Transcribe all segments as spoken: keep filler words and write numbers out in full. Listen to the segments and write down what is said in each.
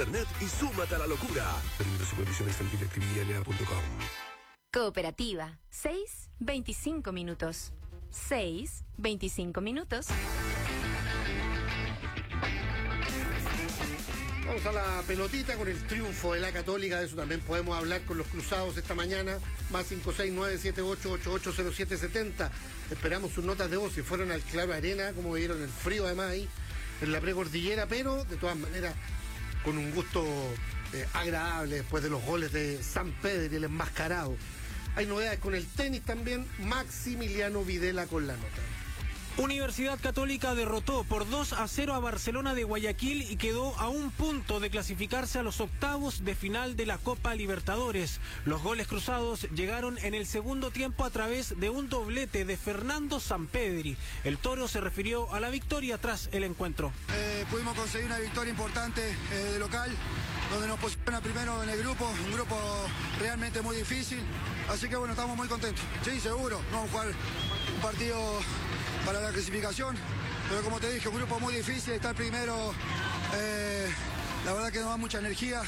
internet y súmate a la locura. Términos y condiciones en directv punto com. Cooperativa. seis, veinticinco minutos. seis, veinticinco minutos. Vamos a la pelotita con el triunfo de la Católica. De eso también podemos hablar con los cruzados esta mañana. Más cinco seis nueve siete ocho ocho ocho cero siete siete cero. Esperamos sus notas de voz. Si fueron al Claro Arena, como vieron el frío además ahí en la precordillera, pero de todas maneras con un gusto eh, agradable después de los goles de San Pedro y el enmascarado. Hay novedades con el tenis también. Maximiliano Videla con la nota. Universidad Católica derrotó por dos a cero a Barcelona de Guayaquil y quedó a un punto de clasificarse a los octavos de final de la Copa Libertadores. Los goles cruzados llegaron en el segundo tiempo a través de un doblete de Fernando Sampedri. El Toro se refirió a la victoria tras el encuentro. Eh, pudimos conseguir una victoria importante eh, de local, donde nos posiciona primero en el grupo, un grupo realmente muy difícil. Así que bueno, estamos muy contentos. Sí, seguro, no vamos a jugar un partido para la clasificación, pero como te dije, un grupo muy difícil, estar primero, eh, la verdad que nos da mucha energía,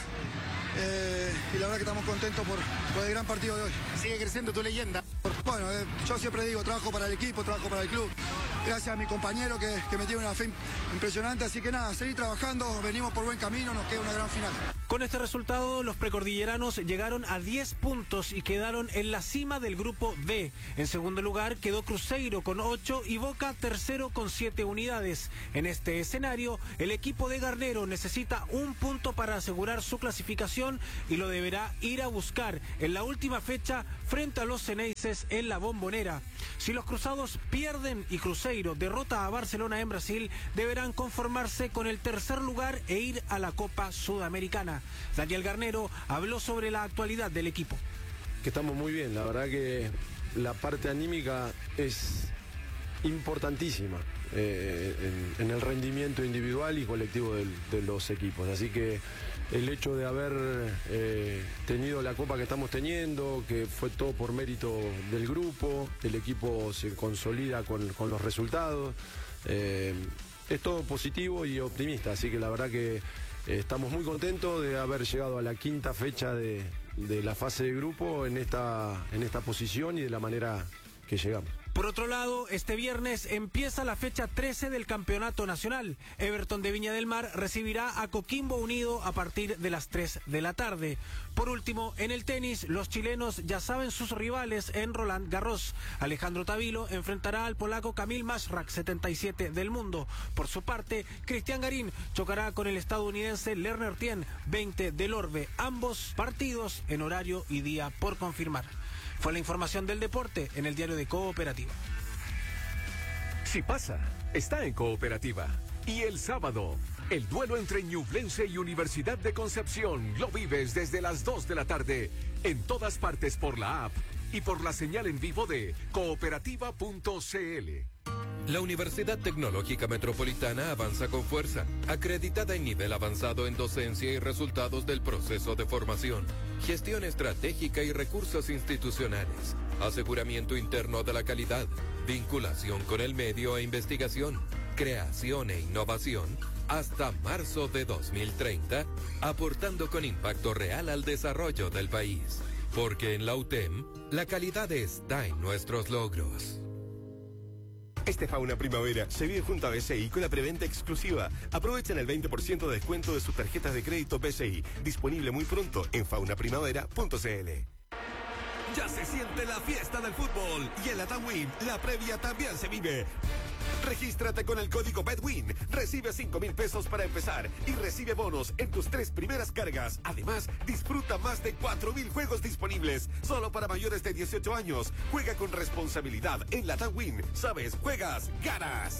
eh, y la verdad que estamos contentos por, por el gran partido de hoy. Sigue creciendo tu leyenda. Bueno, eh, yo siempre digo, trabajo para el equipo, trabajo para el club, gracias a mi compañero que, que me tiene una fe impresionante, así que nada, seguir trabajando, venimos por buen camino, nos queda una gran final. Con este resultado, los precordilleranos llegaron a diez puntos y quedaron en la cima del grupo D. En segundo lugar quedó Cruzeiro con ocho y Boca tercero con siete unidades. En este escenario, el equipo de Garnero necesita un punto para asegurar su clasificación y lo deberá ir a buscar en la última fecha frente a los Ceneices en la Bombonera. Si los cruzados pierden y Cruzeiro derrota a Barcelona en Brasil, deberán conformarse con el tercer lugar e ir a la Copa Sudamericana. Daniel Garnero habló sobre la actualidad del equipo. Que estamos muy bien, la verdad que la parte anímica es importantísima eh, en, en el rendimiento individual y colectivo del, de los equipos. Así que el hecho de haber eh, tenido la copa que estamos teniendo, que fue todo por mérito del grupo, el equipo se consolida con, con los resultados, eh, es todo positivo y optimista. Así que la verdad que eh, estamos muy contentos de haber llegado a la quinta fecha de, de la fase de grupo en esta, en esta posición y de la manera que llegamos. Por otro lado, este viernes empieza la fecha trece del Campeonato Nacional. Everton de Viña del Mar recibirá a Coquimbo Unido a partir de las tres de la tarde. Por último, en el tenis, los chilenos ya saben sus rivales en Roland Garros. Alejandro Tavilo enfrentará al polaco Kamil Mashrak, setenta y siete del mundo. Por su parte, Cristian Garín chocará con el estadounidense Lerner Tien, veinte del Orbe. Ambos partidos en horario y día por confirmar. Fue la información del deporte en el diario de Cooperativa. Si pasa, está en Cooperativa. Y el sábado, el duelo entre Ñublense y Universidad de Concepción lo vives desde las dos de la tarde en todas partes por la app y por la señal en vivo de cooperativa punto c l. La Universidad Tecnológica Metropolitana avanza con fuerza, acreditada en nivel avanzado en docencia y resultados del proceso de formación, gestión estratégica y recursos institucionales, aseguramiento interno de la calidad, vinculación con el medio e investigación, creación e innovación, hasta marzo de dos mil treinta, aportando con impacto real al desarrollo del país. Porque en la U T E M, la calidad está en nuestros logros. Este Fauna Primavera se vive junto a B C I con la preventa exclusiva. Aprovechen el veinte por ciento de descuento de sus tarjetas de crédito B C I. Disponible muy pronto en fauna primavera punto c l. Ya se siente la fiesta del fútbol y en la TAWIN la previa también se vive. Regístrate con el código BEDWIN, recibe cinco mil pesos para empezar y recibe bonos en tus tres primeras cargas. Además, disfruta más de cuatro mil juegos disponibles, solo para mayores de dieciocho años. Juega con responsabilidad en la TAWIN. Sabes, juegas, ganas.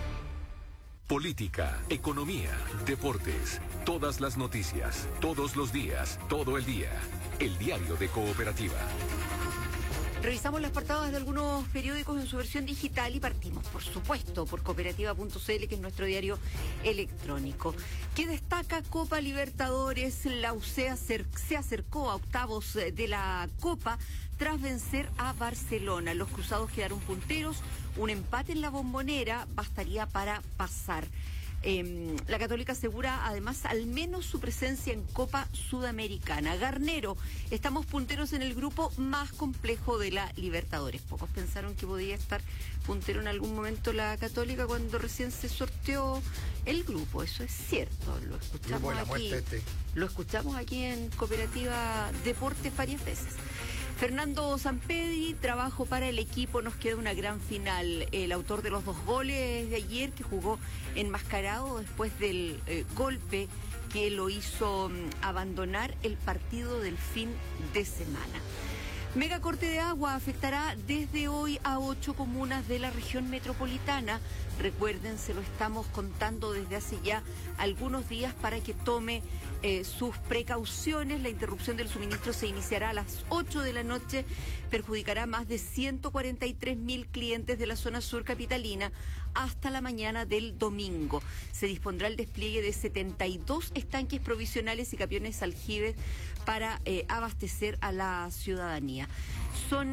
Política, economía, deportes, todas las noticias, todos los días, todo el día. El diario de Cooperativa. Revisamos las portadas de algunos periódicos en su versión digital y partimos, por supuesto, por cooperativa punto c l, que es nuestro diario electrónico. ¿Qué destaca Copa Libertadores? La U C A se acercó a octavos de la Copa tras vencer a Barcelona. Los cruzados quedaron punteros. Un empate en la Bombonera bastaría para pasar. Eh, la Católica asegura además al menos su presencia en Copa Sudamericana. Garnero, estamos punteros en el grupo más complejo de la Libertadores. Pocos pensaron que podía estar puntero en algún momento la Católica cuando recién se sorteó el grupo. Eso es cierto, lo escuchamos aquí. Este. Lo escuchamos aquí en Cooperativa Deportes varias veces. Fernando Sampedri, trabajo para el equipo, nos queda una gran final. El autor de los dos goles de ayer, que jugó enmascarado después del eh, golpe que lo hizo um, abandonar el partido del fin de semana. Mega corte de agua afectará desde hoy a ocho comunas de la región metropolitana. Recuerden, se lo estamos contando desde hace ya algunos días para que tome eh, sus precauciones. La interrupción del suministro se iniciará a las ocho de la noche, perjudicará más de ciento cuarenta y tres mil clientes de la zona sur capitalina hasta la mañana del domingo. Se dispondrá el despliegue de setenta y dos estanques provisionales y camiones aljibes para eh, abastecer a la ciudadanía. Son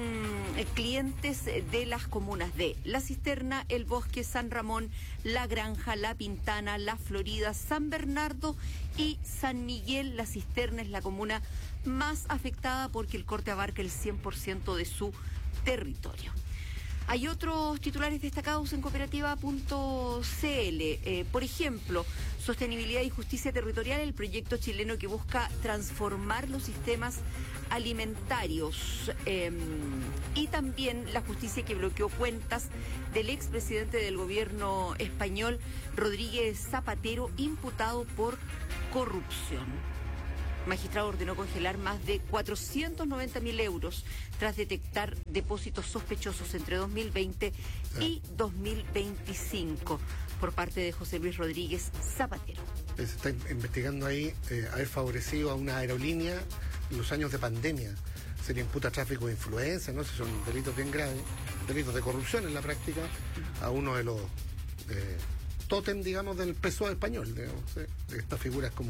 eh, clientes de las comunas de La Cisterna, El Bosque, San Ramón, La Granja, La Pintana, La Florida, San Bernardo y San Miguel. La Cisterna es la comuna más afectada porque el corte abarca el cien por ciento de su territorio. Hay otros titulares destacados en cooperativa punto c l. Eh, por ejemplo, Sostenibilidad y Justicia Territorial, el proyecto chileno que busca transformar los sistemas alimentarios. Eh, y también la justicia que bloqueó cuentas del expresidente del gobierno español, Rodríguez Zapatero, imputado por corrupción. Magistrado ordenó congelar más de cuatrocientos noventa mil euros tras detectar depósitos sospechosos entre dos mil veinte y dos mil veinticinco por parte de José Luis Rodríguez Zapatero. Se está investigando ahí eh, haber favorecido a una aerolínea en los años de pandemia. Se le imputa tráfico de influencia, ¿no? Si son delitos bien graves, delitos de corrupción en la práctica, a uno de los eh, tótem, digamos, del P S O E español, digamos, ¿sí? Estas figuras como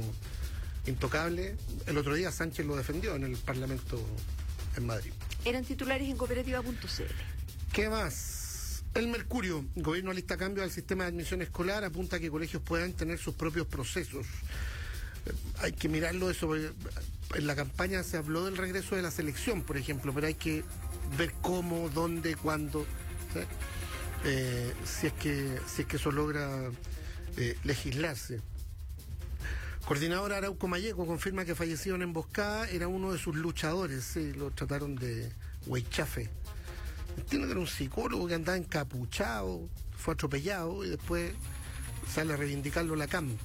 intocable. El otro día Sánchez lo defendió en el Parlamento en Madrid. Eran titulares en cooperativa punto c l. ¿Qué más? El Mercurio, gobierno alista cambios al sistema de admisión escolar, apunta a que colegios puedan tener sus propios procesos. Eh, hay que mirarlo eso, porque en la campaña se habló del regreso de la selección, por ejemplo, pero hay que ver cómo, dónde, cuándo, ¿sí? eh, si es que si es que eso logra eh, legislarse. Coordinador Arauco Malleco confirma que fallecido en emboscada era uno de sus luchadores. Sí, lo trataron de huaychafe. Tiene que era un psicólogo que andaba encapuchado, fue atropellado y después sale a reivindicarlo la C A M.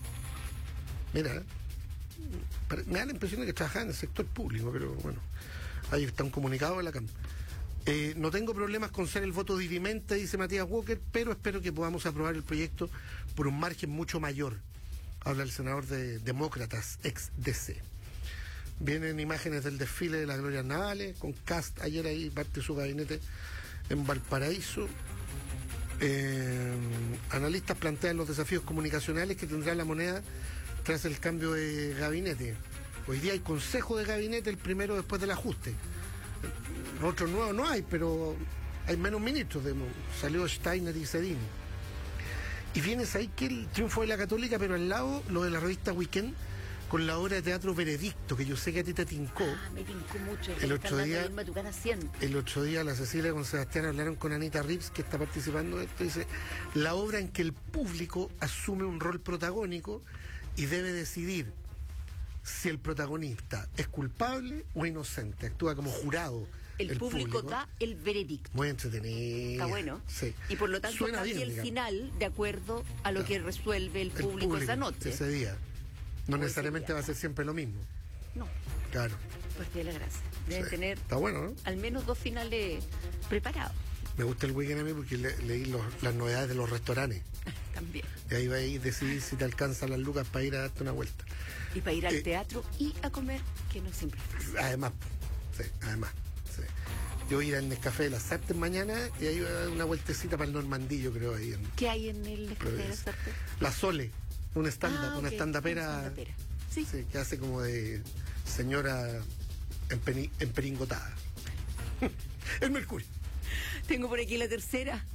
Mira, me da la impresión de que trabajaba en el sector público, pero bueno, ahí está un comunicado de la C A M. Eh, no tengo problemas con ser el voto dirimente, dice Matías Walker, pero espero que podamos aprobar el proyecto por un margen mucho mayor. Habla el senador de Demócratas, ex D C. Vienen imágenes del desfile de las glorias navales, con Cast ayer ahí, parte de su gabinete en Valparaíso. Eh, analistas plantean los desafíos comunicacionales que tendrá la moneda tras el cambio de gabinete. Hoy día hay consejo de gabinete, el primero después del ajuste. Otros nuevos no hay, pero hay menos ministros. De, salió Steiner y Cedini. Y vienes ahí que el triunfo de la Católica, pero al lado lo de la revista Weekend, con la obra de teatro Veredicto, que yo sé que a ti te tincó. Ah, me tincó mucho. El otro día, el otro día la Cecilia con Sebastián hablaron con Anita Rips, que está participando de esto, dice, la obra en que el público asume un rol protagónico y debe decidir si el protagonista es culpable o inocente, actúa como jurado. El, el público, público da el veredicto. Muy entretenido. Está bueno. Sí. Y por lo tanto cambia el digamos. final de acuerdo a lo claro. que resuelve el, el público, público esa noche. Ese día. No o necesariamente va a ser siempre lo mismo. No. Claro. Pues tiene la gracia. Deben sí. tener Está bueno, ¿no? al menos dos finales preparados. Me gusta el Weekend a mí porque le, leí los, las novedades de los restaurantes. También. Y ahí va a ir decidir si te alcanzan las lucas para ir a darte una vuelta. Y para ir al eh, teatro y a comer, que no siempre es fácil. Además, sí, además. Sí. Yo voy a ir al Nescafé de las Artes mañana y ahí va a dar una vueltecita para el Normandillo, creo. Ahí en, ¿Qué hay en el Nescafé de las Artes? La Sole, una stand-up, ah, okay. una stand-upera. Stand sí. sí, que hace como de señora empeni, emperingotada. El Mercurio. Tengo por aquí la tercera.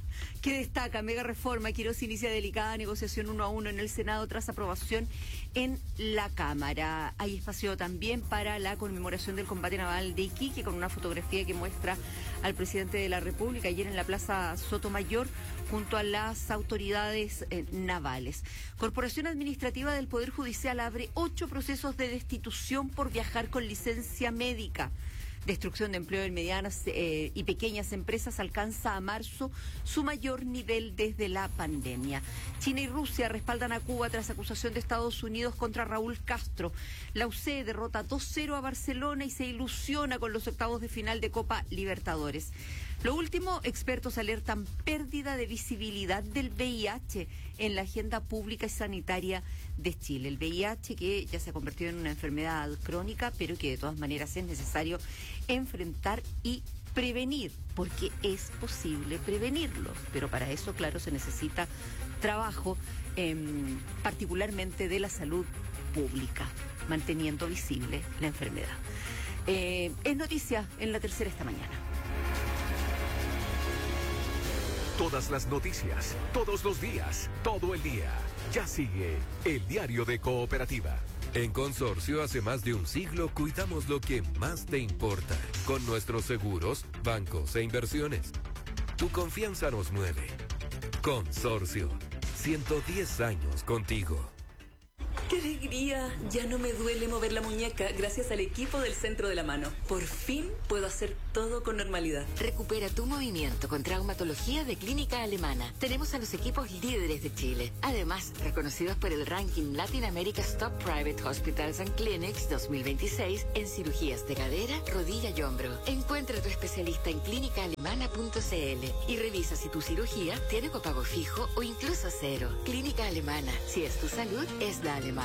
¿Qué destaca? Mega reforma. Quirós inicia delicada negociación uno a uno en el Senado tras aprobación en la Cámara. Hay espacio también para la conmemoración del combate naval de Iquique, con una fotografía que muestra al presidente de la República ayer en la Plaza Sotomayor junto a las autoridades eh, navales. Corporación Administrativa del Poder Judicial abre ocho procesos de destitución por viajar con licencia médica. Destrucción de empleo en medianas eh, y pequeñas empresas alcanza a marzo su mayor nivel desde la pandemia. China y Rusia respaldan a Cuba tras acusación de Estados Unidos contra Raúl Castro. La U C derrota dos cero a Barcelona y se ilusiona con los octavos de final de Copa Libertadores. Lo último, expertos alertan pérdida de visibilidad del V I H en la agenda pública y sanitaria de Chile. El V I H que ya se ha convertido en una enfermedad crónica, pero que de todas maneras es necesario enfrentar y prevenir, porque es posible prevenirlo. Pero para eso, claro, se necesita trabajo, eh, particularmente de la salud pública, manteniendo visible la enfermedad. Eh, es noticia en La Tercera esta mañana. Todas las noticias, todos los días, todo el día. Ya sigue el Diario de Cooperativa. En Consorcio, hace más de un siglo, cuidamos lo que más te importa con nuestros seguros, bancos e inversiones. Tu confianza nos mueve. Consorcio, ciento diez años contigo. ¡Qué alegría! Ya no me duele mover la muñeca gracias al equipo del Centro de la Mano. Por fin puedo hacer todo con normalidad. Recupera tu movimiento con traumatología de Clínica Alemana. Tenemos a los equipos líderes de Chile. Además, reconocidos por el ranking Latin America's Top Private Hospitals and Clinics dos mil veintiséis en cirugías de cadera, rodilla y hombro. Encuentra a tu especialista en clínica alemana punto c l y revisa si tu cirugía tiene copago fijo o incluso cero. Clínica Alemana. Si es tu salud, es la alemana.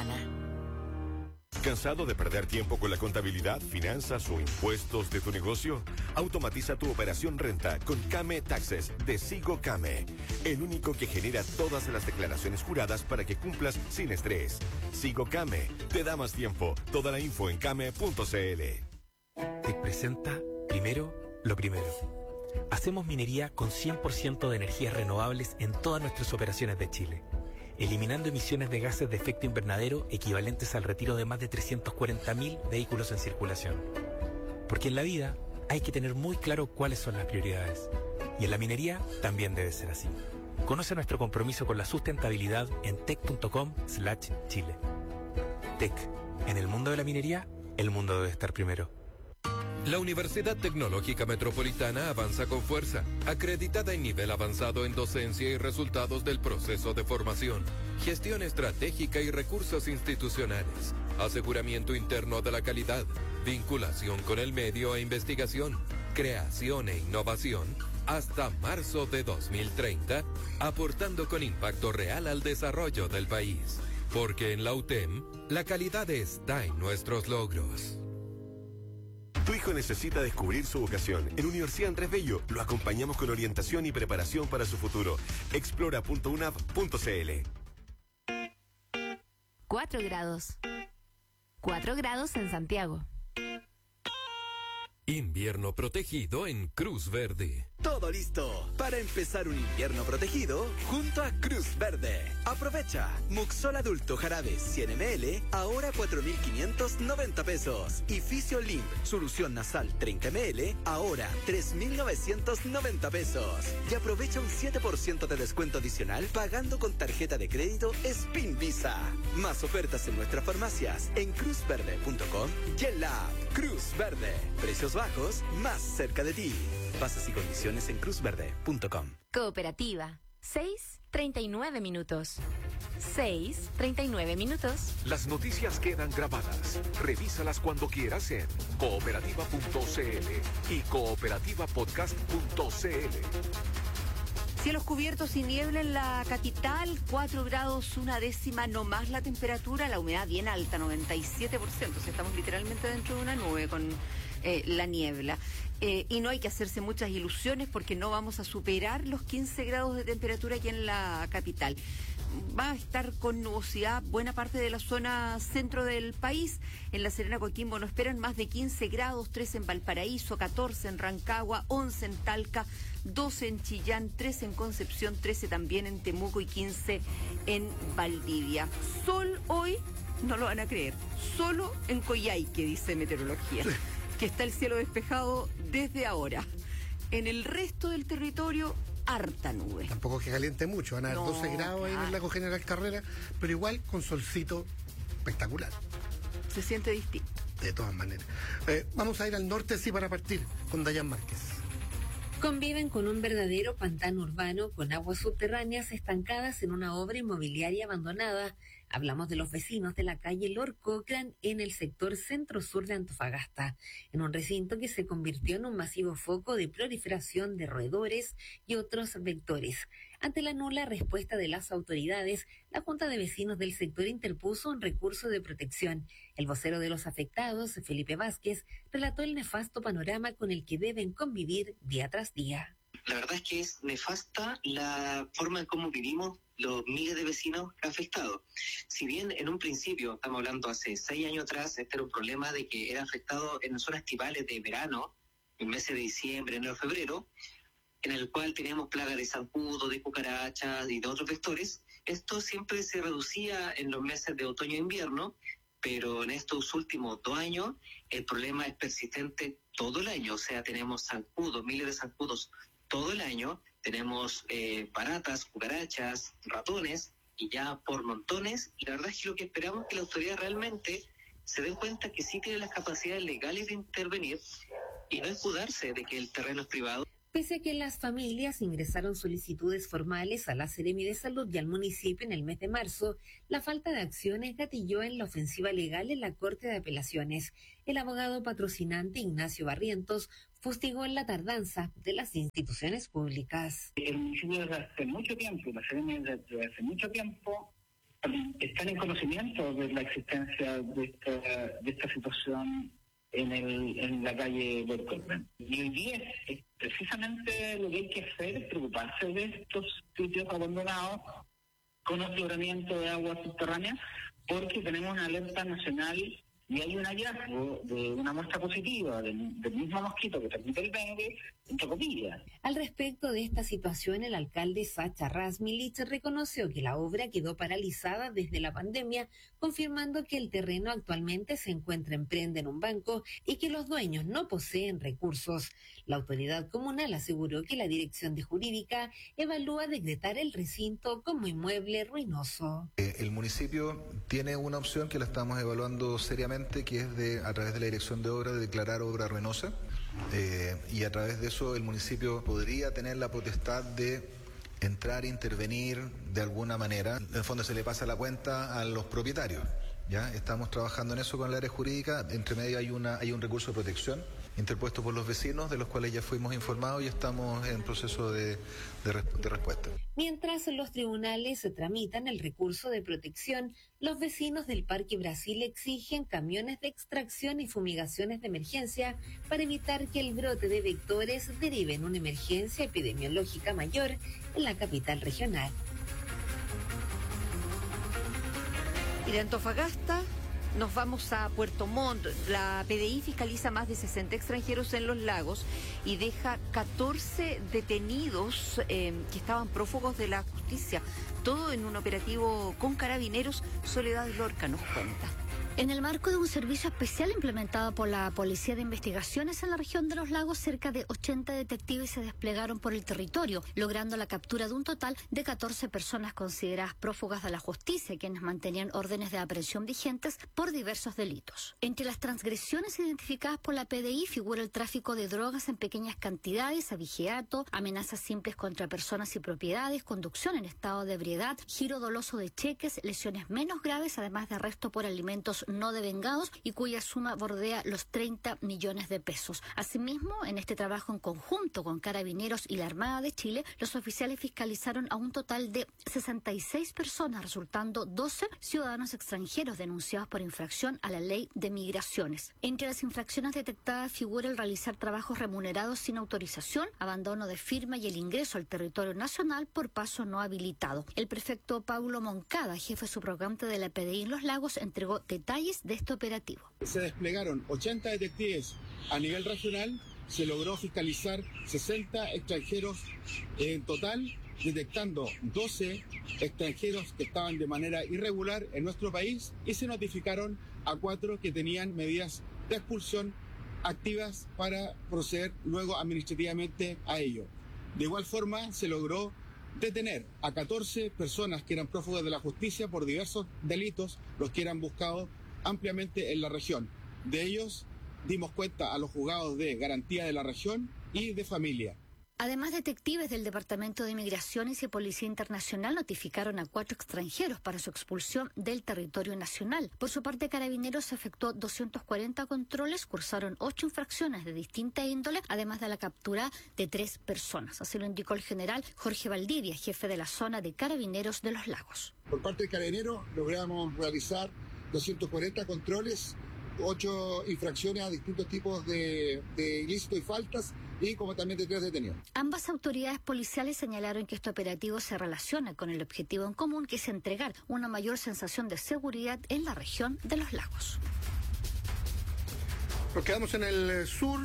¿Cansado de perder tiempo con la contabilidad, finanzas o impuestos de tu negocio? Automatiza tu operación renta con Came Taxes de Sigo Came, el único que genera todas las declaraciones juradas para que cumplas sin estrés. Sigo Came te da más tiempo. Toda la info en came punto c l. Te presenta primero lo primero. Hacemos minería con cien por ciento de energías renovables en todas nuestras operaciones de Chile, eliminando emisiones de gases de efecto invernadero equivalentes al retiro de más de trescientos cuarenta mil vehículos en circulación. Porque en la vida hay que tener muy claro cuáles son las prioridades. Y en la minería también debe ser así. Conoce nuestro compromiso con la sustentabilidad en tec punto com slash chile. Tec. En el mundo de la minería, el mundo debe estar primero. La Universidad Tecnológica Metropolitana avanza con fuerza, acreditada en nivel avanzado en docencia y resultados del proceso de formación, gestión estratégica y recursos institucionales, aseguramiento interno de la calidad, vinculación con el medio e investigación, creación e innovación, hasta marzo de dos mil treinta, aportando con impacto real al desarrollo del país. Porque en la U T E M, la calidad está en nuestros logros. Tu hijo necesita descubrir su vocación. En Universidad Andrés Bello lo acompañamos con orientación y preparación para su futuro. explora punto u n a v punto c l. Cuatro grados. Cuatro grados en Santiago. Invierno protegido en Cruz Verde. Todo listo para empezar un invierno protegido junto a Cruz Verde. Aprovecha Muxol adulto jarabe cien mililitros, ahora cuatro mil quinientos noventa pesos. Y Fisiolimp solución nasal treinta mililitros, ahora tres mil novecientos noventa pesos. Y aprovecha un siete por ciento de descuento adicional pagando con tarjeta de crédito Spin Visa. Más ofertas en nuestras farmacias en cruz verde punto com y en la app Cruz Verde. Precios bajos más cerca de ti. Bases y condiciones en cruz verde punto com. Cooperativa. seis treinta y nueve minutos. seis treinta y nueve minutos. Las noticias quedan grabadas. Revísalas cuando quieras en cooperativa punto c l y cooperativa podcast punto c l. Cielos cubiertos y niebla en la capital, cuatro grados, una décima no más la temperatura, la humedad bien alta, noventa y siete por ciento. O sea, estamos literalmente dentro de una nube con eh, la niebla. Eh, y no hay que hacerse muchas ilusiones porque no vamos a superar los quince grados de temperatura aquí en la capital. va a estar con nubosidad buena parte de la zona centro del país. En La Serena, Coquimbo nos esperan más de quince grados, trece en Valparaíso, catorce en Rancagua, once en Talca, doce en Chillán, trece en Concepción, trece también en Temuco y quince en Valdivia. Sol hoy, no lo van a creer, solo en Coyhaique, dice Meteorología, que está el cielo despejado desde ahora. En el resto del territorio, harta nube. Tampoco es que caliente mucho, van a haber no, doce grados ahí en el lago General Carrera, pero igual con solcito espectacular. Se siente distinto. De todas maneras. Eh, vamos a ir al norte, sí, para partir con Dayan Márquez. Conviven con un verdadero pantano urbano con aguas subterráneas estancadas en una obra inmobiliaria abandonada. Hablamos de los vecinos de la calle Lord Cochrane en el sector centro-sur de Antofagasta, en un recinto que se convirtió en un masivo foco de proliferación de roedores y otros vectores. Ante la nula respuesta de las autoridades, la Junta de Vecinos del sector interpuso un recurso de protección. El vocero de los afectados, Felipe Vázquez, relató el nefasto panorama con el que deben convivir día tras día. La verdad es que es nefasta la forma en cómo vivimos los miles de vecinos afectados. Si bien en un principio, estamos hablando hace seis años atrás, este era un problema de que era afectado en zonas estivales de verano, en meses de diciembre, enero, febrero, en el cual teníamos plagas de zancudo, de cucarachas y de otros vectores. Esto siempre se reducía en los meses de otoño e invierno, pero en estos últimos dos años el problema es persistente todo el año. O sea, tenemos zancudos, miles de zancudos todo el año, tenemos eh, baratas, cucarachas, ratones, y ya por montones. Y la verdad es que lo que esperamos es que la autoridad realmente se den cuenta que sí tiene las capacidades legales de intervenir y no escudarse de que el terreno es privado. Pese a que las familias ingresaron solicitudes formales a la Seremi de Salud y al municipio en el mes de marzo, la falta de acciones gatilló en la ofensiva legal en la Corte de Apelaciones. El abogado patrocinante Ignacio Barrientos fustigó en la tardanza de las instituciones públicas. El municipio desde hace mucho tiempo, la Seremi desde hace mucho tiempo, están en conocimiento de la existencia de esta, de esta situación en el en la calle Lord Cochrane. Y hoy día es precisamente lo que hay que hacer es preocuparse de estos sitios abandonados con afloramiento de aguas subterráneas, porque tenemos una alerta nacional y hay un hallazgo de una muestra positiva del, del mismo mosquito que transmite el dengue en Tocopilla. Al respecto de esta situación, el alcalde Sacha Razmilich reconoció que la obra quedó paralizada desde la pandemia, confirmando que el terreno actualmente se encuentra en prenda en un banco y que los dueños no poseen recursos. La autoridad comunal aseguró que la dirección de jurídica evalúa decretar el recinto como inmueble ruinoso. Eh, el municipio tiene una opción que la estamos evaluando seriamente, que es de, a través de la dirección de obra, de declarar obra ruinosa, eh, y a través de eso el municipio podría tener la potestad de entrar e intervenir de alguna manera. En el fondo se le pasa la cuenta a los propietarios. Ya estamos trabajando en eso con el área jurídica. Entre medio hay una hay un recurso de protección interpuesto por los vecinos, de los cuales ya fuimos informados y estamos en proceso de, de, de respuesta. Mientras los tribunales se tramitan el recurso de protección, los vecinos del Parque Brasil exigen camiones de extracción y fumigaciones de emergencia para evitar que el brote de vectores derive en una emergencia epidemiológica mayor en la capital regional. Y de Antofagasta nos vamos a Puerto Montt. La P D I fiscaliza más de sesenta extranjeros en los lagos y deja catorce detenidos eh, que estaban prófugos de la justicia. Todo en un operativo con carabineros. Soledad Lorca nos cuenta. En el marco de un servicio especial implementado por la Policía de Investigaciones en la región de los lagos, cerca de ochenta detectives se desplegaron por el territorio, logrando la captura de un total de catorce personas consideradas prófugas de la justicia, quienes mantenían órdenes de aprehensión vigentes por diversos delitos. Entre las transgresiones identificadas por la P D I figura el tráfico de drogas en pequeñas cantidades, abigeato, amenazas simples contra personas y propiedades, conducción en estado de ebriedad, giro doloso de cheques, lesiones menos graves, además de arresto por alimentos no devengados y cuya suma bordea los treinta millones de pesos. Asimismo, en este trabajo en conjunto con Carabineros y la Armada de Chile, los oficiales fiscalizaron a un total de sesenta y seis personas, resultando doce ciudadanos extranjeros denunciados por infracción a la ley de migraciones. Entre las infracciones detectadas figura el realizar trabajos remunerados sin autorización, abandono de firma y el ingreso al territorio nacional por paso no habilitado. El prefecto Paulo Moncada, jefe subrogante de la P D I en Los Lagos, entregó detalles de este operativo. Se desplegaron ochenta detectives a nivel regional, se logró fiscalizar sesenta extranjeros en total, detectando doce extranjeros que estaban de manera irregular en nuestro país y se notificaron a cuatro que tenían medidas de expulsión activas para proceder luego administrativamente a ello. De igual forma, se logró detener a catorce personas que eran prófugas de la justicia por diversos delitos, los que eran buscados ampliamente en la región. De ellos dimos cuenta a los juzgados de garantía de la región y de familia. Además, detectives del Departamento de Migraciones y Policía Internacional notificaron a cuatro extranjeros para su expulsión del territorio nacional. Por su parte, Carabineros efectuó doscientos cuarenta controles, cursaron ocho infracciones de distinta índole, además de la captura de tres personas. Así lo indicó el general Jorge Valdivia, jefe de la zona de Carabineros de Los Lagos. Por parte de Carabineros logramos realizar doscientos cuarenta controles, ocho infracciones a distintos tipos de, de ilícitos y faltas, y como también de tres detenidos. Ambas autoridades policiales señalaron que este operativo se relaciona con el objetivo en común, que es entregar una mayor sensación de seguridad en la región de Los Lagos. Nos quedamos en el sur,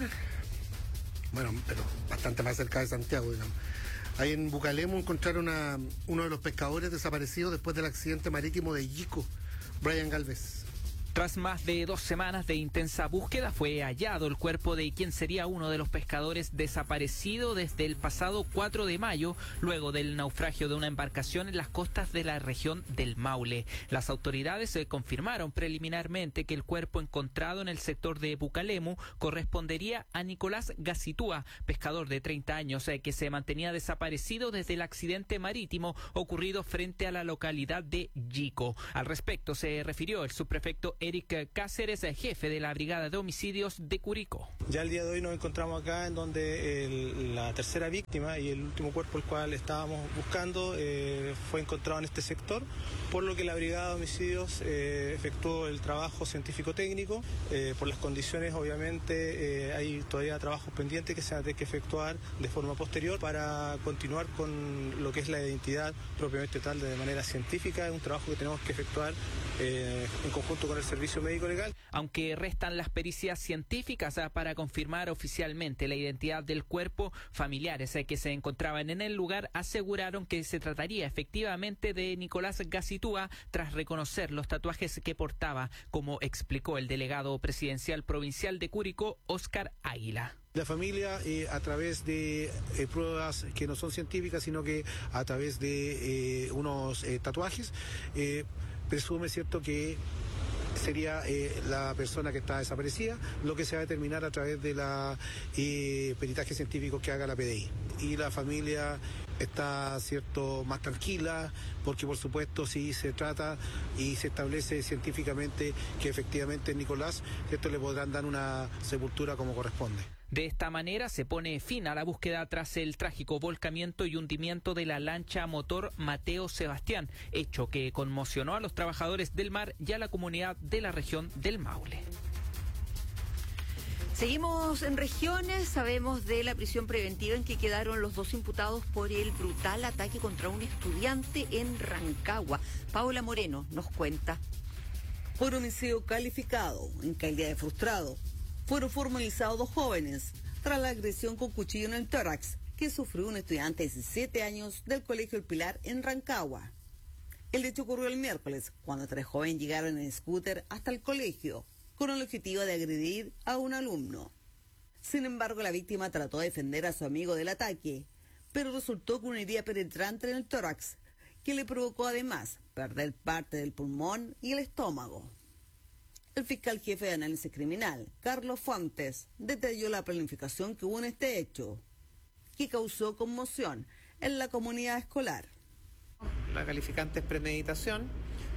bueno, pero bastante más cerca de Santiago, digamos. Ahí en Bucalemo encontraron a uno de los pescadores desaparecidos después del accidente marítimo de Yico, Brian Galvez. Tras más de dos semanas de intensa búsqueda, fue hallado el cuerpo de quien sería uno de los pescadores desaparecido desde el pasado cuatro de mayo, luego del naufragio de una embarcación en las costas de la región del Maule. Las autoridades eh, confirmaron preliminarmente que el cuerpo encontrado en el sector de Bucalemu correspondería a Nicolás Gacitúa, pescador de treinta años, eh, que se mantenía desaparecido desde el accidente marítimo ocurrido frente a la localidad de Yico. Al respecto se refirió el subprefecto Eric Cáceres, jefe de la Brigada de Homicidios de Curicó. Ya el día de hoy nos encontramos acá en donde el, la tercera víctima y el último cuerpo el cual estábamos buscando eh, fue encontrado en este sector, por lo que la Brigada de Homicidios eh, efectuó el trabajo científico-técnico. Eh, por las condiciones, obviamente, eh, hay todavía trabajos pendientes que se van a tener que efectuar de forma posterior para continuar con lo que es la identidad propiamente tal de manera científica. Es un trabajo que tenemos que efectuar eh, en conjunto con el Servicio Médico Legal. Aunque restan las pericias científicas para confirmar oficialmente la identidad del cuerpo, familiares que se encontraban en el lugar aseguraron que se trataría efectivamente de Nicolás Gacitúa tras reconocer los tatuajes que portaba, como explicó el delegado presidencial provincial de Curicó, Óscar Águila. La familia, eh, a través de eh, pruebas que no son científicas, sino que a través de eh, unos eh, tatuajes, eh, presume, cierto, que sería eh, la persona que está desaparecida, lo que se va a determinar a través de la eh, peritaje científico que haga la P D I. Y la familia está, cierto, más tranquila, porque por supuesto si se trata y se establece científicamente que efectivamente es Nicolás, esto le podrán dar una sepultura como corresponde. De esta manera se pone fin a la búsqueda tras el trágico volcamiento y hundimiento de la lancha motor Mateo Sebastián, hecho que conmocionó a los trabajadores del mar y a la comunidad de la región del Maule. Seguimos en regiones, sabemos de la prisión preventiva en que quedaron los dos imputados por el brutal ataque contra un estudiante en Rancagua. Paola Moreno nos cuenta. Por homicidio calificado, en calidad de frustrado, fueron formalizados dos jóvenes tras la agresión con cuchillo en el tórax que sufrió un estudiante de diecisiete años del Colegio El Pilar en Rancagua. El hecho ocurrió el miércoles, cuando tres jóvenes llegaron en scooter hasta el colegio, con el objetivo de agredir a un alumno. Sin embargo, la víctima trató de defender a su amigo del ataque, pero resultó con una herida penetrante en el tórax, que le provocó además perder parte del pulmón y el estómago. El fiscal jefe de análisis criminal, Carlos Fuentes, detalló la planificación que hubo en este hecho, que causó conmoción en la comunidad escolar. La calificante es premeditación,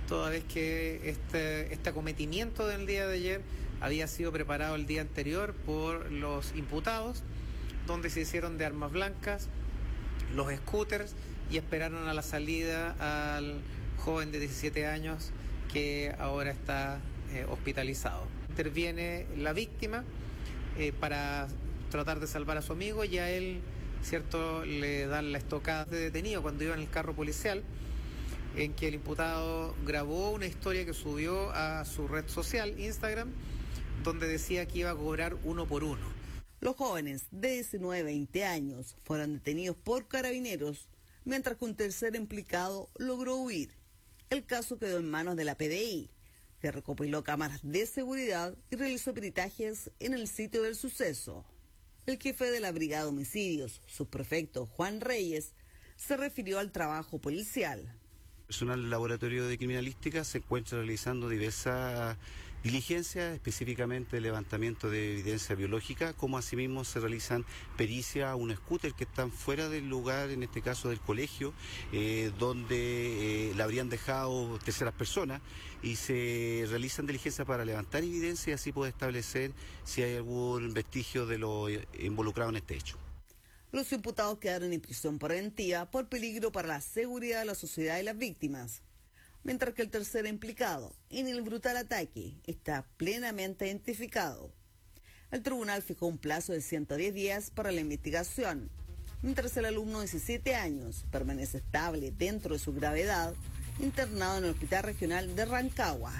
toda vez que este, este acometimiento del día de ayer había sido preparado el día anterior por los imputados, donde se hicieron de armas blancas los scooters y esperaron a la salida al joven de diecisiete años que ahora está eh, hospitalizado. Interviene la víctima eh, para tratar de salvar a su amigo y a él, cierto, le dan la estocada de detenido cuando iba en el carro policial, en que el imputado grabó una historia que subió a su red social, Instagram, donde decía que iba a cobrar uno por uno. Los jóvenes de diecinueve a veinte años fueron detenidos por carabineros, mientras que un tercer implicado logró huir. El caso quedó en manos de la P D I, que recopiló cámaras de seguridad y realizó peritajes en el sitio del suceso. El jefe de la Brigada de Homicidios, subprefecto Juan Reyes, se refirió al trabajo policial. El personal del laboratorio de criminalística se encuentra realizando diversas diligencias, específicamente el levantamiento de evidencia biológica, como asimismo se realizan pericias a un scooter que están fuera del lugar, en este caso del colegio, eh, donde eh, la habrían dejado terceras personas, y se realizan diligencias para levantar evidencia y así poder establecer si hay algún vestigio de lo involucrado en este hecho. Los imputados quedaron en prisión preventiva por peligro para la seguridad de la sociedad y las víctimas, mientras que el tercer implicado en el brutal ataque está plenamente identificado. El tribunal fijó un plazo de ciento diez días para la investigación, mientras el alumno de diecisiete años permanece estable dentro de su gravedad, internado en el Hospital Regional de Rancagua.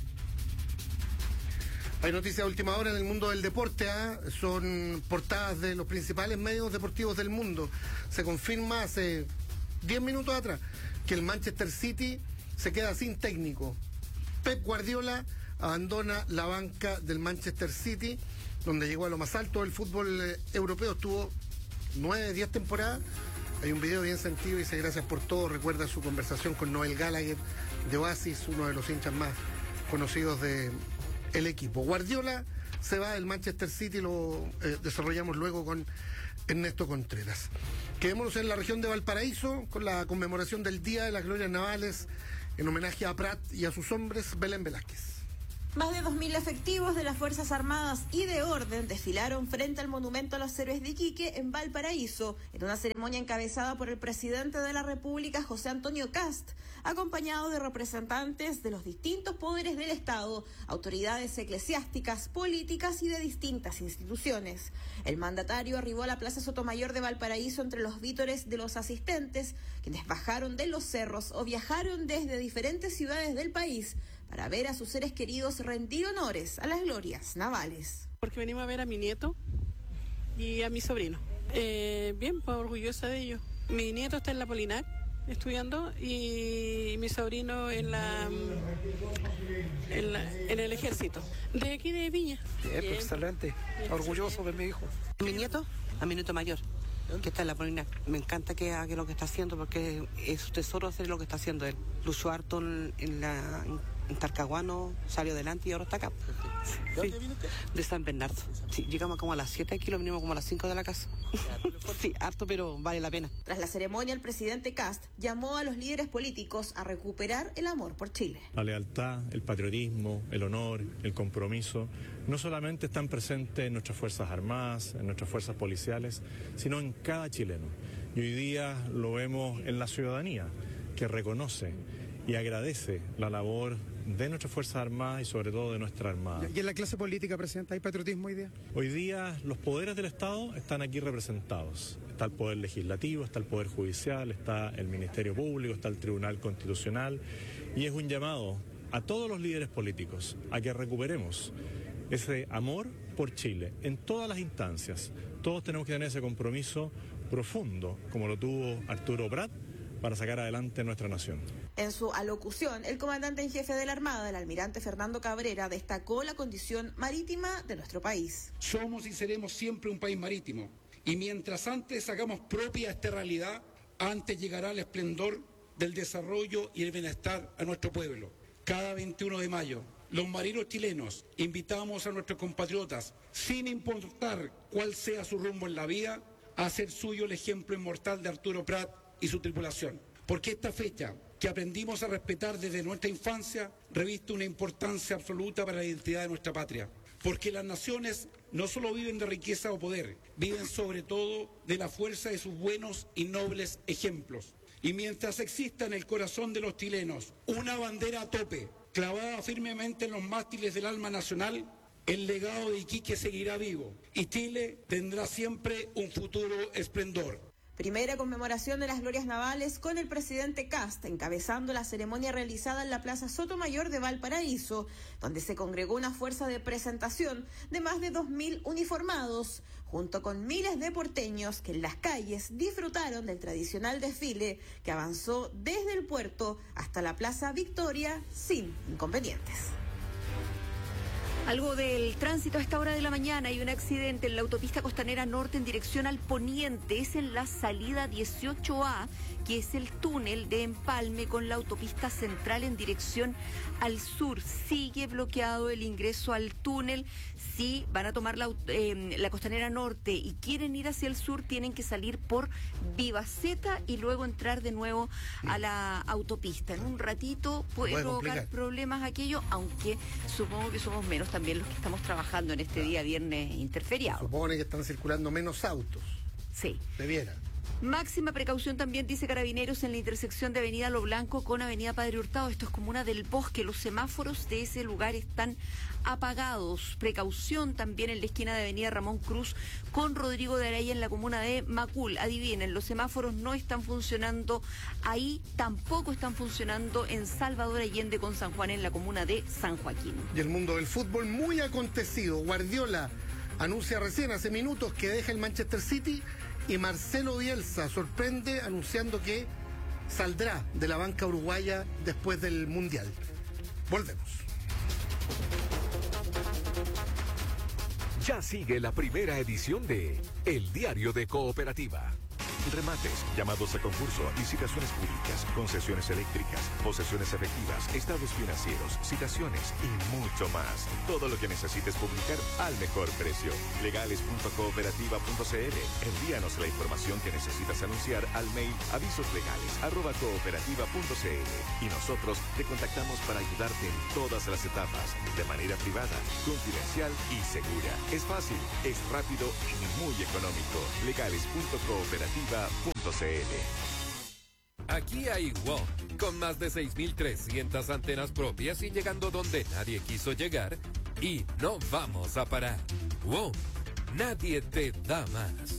Hay noticias de última hora en el mundo del deporte, ¿eh? Son portadas de los principales medios deportivos del mundo. Se confirma hace diez minutos atrás que el Manchester City se queda sin técnico. Pep Guardiola abandona la banca del Manchester City, donde llegó a lo más alto del fútbol eh, europeo. Estuvo nueve, diez temporadas. Hay un video bien sentido, dice gracias por todo. Recuerda su conversación con Noel Gallagher de Oasis, uno de los hinchas más conocidos de el equipo. Guardiola se va del Manchester City, lo eh, desarrollamos luego con Ernesto Contreras. Quedémonos en la región de Valparaíso con la conmemoración del Día de las Glorias Navales en homenaje a Prat y a sus hombres. Belén Velázquez. Más de dos mil efectivos de las Fuerzas Armadas y de Orden desfilaron frente al Monumento a los Héroes de Iquique en Valparaíso, en una ceremonia encabezada por el presidente de la República, José Antonio Kast, acompañado de representantes de los distintos poderes del Estado, autoridades eclesiásticas, políticas y de distintas instituciones. El mandatario arribó a la Plaza Sotomayor de Valparaíso entre los vítores de los asistentes, quienes bajaron de los cerros o viajaron desde diferentes ciudades del país para ver a sus seres queridos rendir honores a las glorias navales. Porque venimos a ver a mi nieto y a mi sobrino. Eh, bien, pues orgullosa de ellos. Mi nieto está en la Polinar estudiando y mi sobrino en la en, la, en el ejército. De aquí de Viña. Bien, bien, excelente. Bien, orgulloso de mi hijo. Mi nieto, a mi nieto mayor, que está en la Polinar. Me encanta que haga lo que está haciendo porque es un tesoro hacer lo que está haciendo él. Luchó harto en, en la... en Talcahuano, salió adelante y ahora está acá. ¿De dónde viene usted? De San Bernardo. Sí, llegamos como a las siete kilos, venimos como a las cinco de la casa. Sí, harto, pero vale la pena. Tras la ceremonia, el presidente Kast llamó a los líderes políticos a recuperar el amor por Chile. La lealtad, el patriotismo, el honor, el compromiso, no solamente están presentes en nuestras Fuerzas Armadas, en nuestras fuerzas policiales, sino en cada chileno. Y hoy día lo vemos en la ciudadanía, que reconoce y agradece la labor de nuestras Fuerzas Armadas y sobre todo de nuestra Armada. ¿Y en la clase política, presidente, hay patriotismo hoy día? Hoy día los poderes del Estado están aquí representados. Está el Poder Legislativo, está el Poder Judicial, está el Ministerio Público, está el Tribunal Constitucional, y es un llamado a todos los líderes políticos a que recuperemos ese amor por Chile en todas las instancias. Todos tenemos que tener ese compromiso profundo, como lo tuvo Arturo Prat, para sacar adelante nuestra nación. En su alocución, el comandante en jefe de la Armada, el almirante Fernando Cabrera, destacó la condición marítima de nuestro país. Somos y seremos siempre un país marítimo, y mientras antes hagamos propia esta realidad, antes llegará el esplendor del desarrollo y el bienestar a nuestro pueblo. Cada veintiuno de mayo, los marinos chilenos invitamos a nuestros compatriotas, sin importar cuál sea su rumbo en la vida, a hacer suyo el ejemplo inmortal de Arturo Prat y su tripulación, porque esta fecha que aprendimos a respetar desde nuestra infancia, reviste una importancia absoluta para la identidad de nuestra patria. Porque las naciones no solo viven de riqueza o poder, viven sobre todo de la fuerza de sus buenos y nobles ejemplos. Y mientras exista en el corazón de los chilenos una bandera a tope, clavada firmemente en los mástiles del alma nacional, el legado de Iquique seguirá vivo y Chile tendrá siempre un futuro esplendor. Primera conmemoración de las glorias navales con el presidente Kast encabezando la ceremonia realizada en la Plaza Sotomayor de Valparaíso, donde se congregó una fuerza de presentación de más de dos mil uniformados, junto con miles de porteños que en las calles disfrutaron del tradicional desfile que avanzó desde el puerto hasta la Plaza Victoria sin inconvenientes. Algo del tránsito a esta hora de la mañana. Hay un accidente en la autopista Costanera Norte en dirección al poniente. Es en la salida dieciocho A, que es el túnel de empalme con la autopista central en dirección al sur. Sigue bloqueado el ingreso al túnel. Si van a tomar la, eh, la Costanera Norte y quieren ir hacia el sur, tienen que salir por Vivaceta y luego entrar de nuevo a la autopista. En un ratito puede, puede provocar complicar. problemas aquello, aunque supongo que somos menos también los que estamos trabajando en este claro. día viernes interferiado. Supone que están circulando menos autos. Sí. Debiera. Máxima precaución también, dice Carabineros, en la intersección de Avenida Lo Blanco con Avenida Padre Hurtado. Esto es Comuna del Bosque. Los semáforos de ese lugar están apagados. Precaución también en la esquina de Avenida Ramón Cruz con Rodrigo de Araya en la comuna de Macul. Adivinen, los semáforos no están funcionando ahí, tampoco están funcionando en Salvador Allende con San Juan en la comuna de San Joaquín. Y el mundo del fútbol muy acontecido. Guardiola anuncia recién hace minutos que deja el Manchester City y Marcelo Bielsa sorprende anunciando que saldrá de la banca uruguaya después del Mundial. Volvemos. Ya sigue la primera edición de El Diario de Cooperativa. Remates, llamados a concurso, licitaciones públicas, concesiones eléctricas, posesiones efectivas, estados financieros, citaciones y mucho más. Todo lo que necesites publicar al mejor precio. legales punto cooperativa punto c l. Envíanos la información que necesitas anunciar al mail avisoslegales arroba cooperativa punto c l y nosotros te contactamos para ayudarte en todas las etapas, de manera privada, confidencial y segura. Es fácil, es rápido y muy económico. legales punto cooperativa punto c l. Aquí hay WOM, con más de seis mil trescientas antenas propias y llegando donde nadie quiso llegar, y no vamos a parar. WOM, nadie te da más.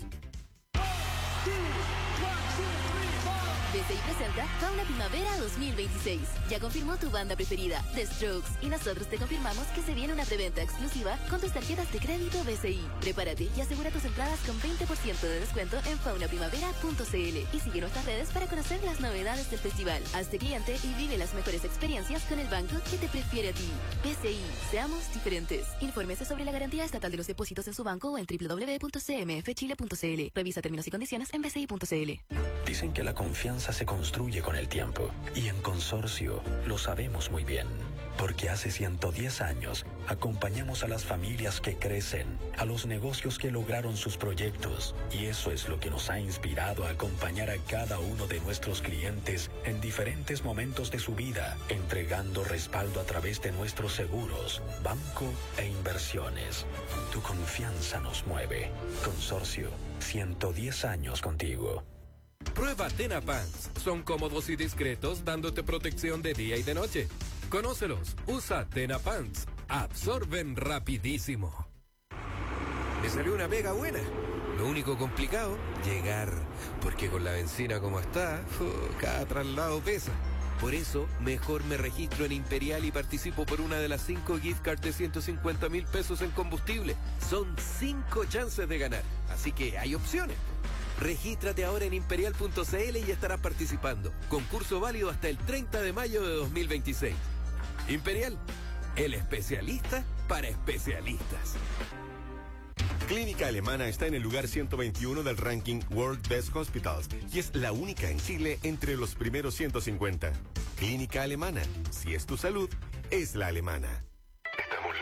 D C I presenta Fauna Primavera dos mil veintiséis. Ya confirmó tu banda preferida, The Strokes, y nosotros te confirmamos que se viene una preventa exclusiva con tus tarjetas de crédito B C I. Prepárate y asegura tus entradas con veinte por ciento de descuento en fauna primavera punto c l y sigue nuestras redes para conocer las novedades del festival. Hazte cliente y vive las mejores experiencias con el banco que te prefiere a ti. B C I, seamos diferentes. Infórmese sobre la garantía estatal de los depósitos en su banco o en doble u doble u doble u punto c m f chile punto c l. Revisa términos y condiciones en b c i punto c l. Dicen que la confianza se construye con el tiempo, y en Consorcio lo sabemos muy bien, porque hace ciento diez años acompañamos a las familias que crecen, a los negocios que lograron sus proyectos, y eso es lo que nos ha inspirado a acompañar a cada uno de nuestros clientes en diferentes momentos de su vida, entregando respaldo a través de nuestros seguros, banco e inversiones. Tu confianza nos mueve. Consorcio, ciento diez años contigo. Prueba Tena Pants. Son cómodos y discretos, dándote protección de día y de noche. Conócelos. Usa Tena Pants. Absorben rapidísimo. Me salió una mega buena. Lo único complicado, llegar. Porque con la benzina como está, uh, cada traslado pesa. Por eso, mejor me registro en Imperial y participo por una de las cinco gift cards de ciento cincuenta mil pesos en combustible. Son cinco chances de ganar. Así que hay opciones. Regístrate ahora en imperial punto c l y estarás participando. Concurso válido hasta el treinta de mayo de dos mil veintiséis. Imperial, el especialista para especialistas. Clínica Alemana está en el lugar ciento veintiuno del ranking World Best Hospitals y es la única en Chile entre los primeros ciento cincuenta. Clínica Alemana, si es tu salud, es la alemana. Estamos locos.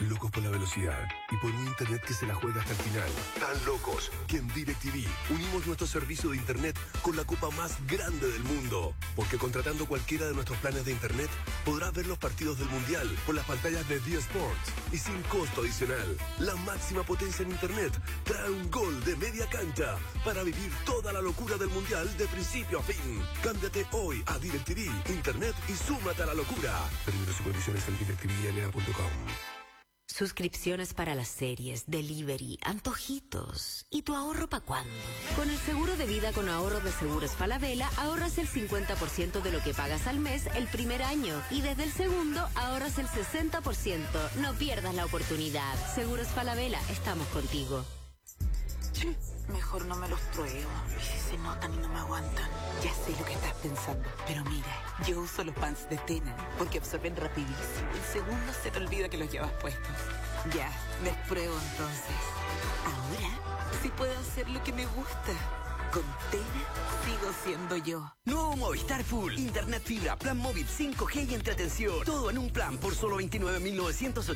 locos por la velocidad y por un internet que se la juega hasta el final. Tan locos que en DirecTV unimos nuestro servicio de internet con la copa más grande del mundo. Porque contratando cualquiera de nuestros planes de internet, podrás ver los partidos del Mundial por las pantallas de D Sports y sin costo adicional. La máxima potencia en internet trae un gol de media cancha para vivir toda la locura del Mundial de principio a fin. Cámbiate hoy a DirecTV, internet y súmate a la locura. Términos y condiciones en direct t v l a punto com. Suscripciones para las series, delivery, antojitos. ¿Y tu ahorro para cuándo? Con el seguro de vida con ahorro de Seguros Falabella ahorras el cincuenta por ciento de lo que pagas al mes el primer año y desde el segundo ahorras el sesenta por ciento. No pierdas la oportunidad. Seguros Falabella, estamos contigo. Mejor no me los pruebo. ¿Y si se notan y no me aguantan? Ya sé lo que estás pensando, pero mira, yo uso los pants de Tena porque absorben rapidísimo. En segundos se te olvida que los llevas puestos. Ya, les pruebo entonces. Ahora sí puedo hacer lo que me gusta. Con Tena sigo siendo yo. Nuevo Movistar Full. Internet fibra, plan móvil cinco G y entretención. Todo en un plan por solo veintinueve mil novecientos ochenta.